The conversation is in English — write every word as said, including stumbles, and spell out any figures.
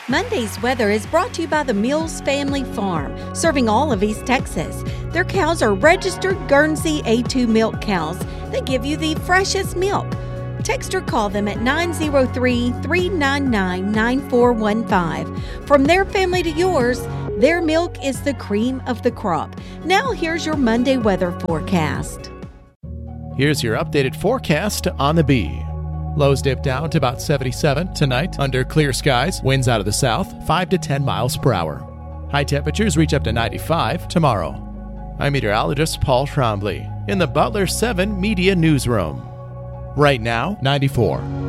Monday's weather is brought to you by the Mills Family Farm, serving all of East Texas. Their cows are registered Guernsey A two milk cows. They give you the freshest milk. Text or call them at nine zero three, three nine nine, nine four one five. From their family to yours, their milk is the cream of the crop. Now here's your Monday weather forecast. Here's your updated forecast on the Bee. Lows dip down to about seventy-seven tonight under clear skies. Winds out of the south, five to ten miles per hour. High temperatures reach up to ninety-five tomorrow. I'm meteorologist Paul Trombley in the Butler seven Media Newsroom. Right now, ninety-four.